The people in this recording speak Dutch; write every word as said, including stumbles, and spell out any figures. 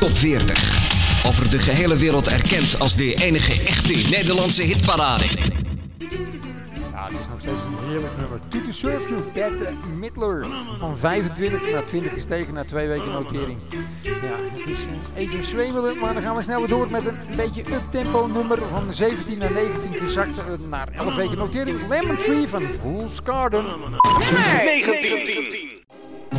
Top veertig. Over de gehele wereld erkend als de enige echte Nederlandse hitparade. Ja, het is nog steeds een heerlijk nummer. To the Surf You, Bette Midler. Van vijfentwintig naar twintig gestegen na twee weken notering. Ja, het is even zwemelen, maar dan gaan we snel door met een beetje up-tempo nummer. Van zeventien naar negentien gezakt naar elf weken notering. Lemon Tree van Fool's Garden. negentien.